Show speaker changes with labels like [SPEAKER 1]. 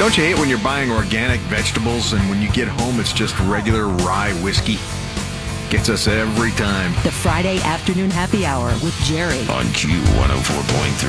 [SPEAKER 1] Don't you hate when you're buying organic vegetables and when you get home it's just regular rye whiskey? Gets us every time.
[SPEAKER 2] The Friday Afternoon Happy Hour with Jerry.
[SPEAKER 3] On Q104.3.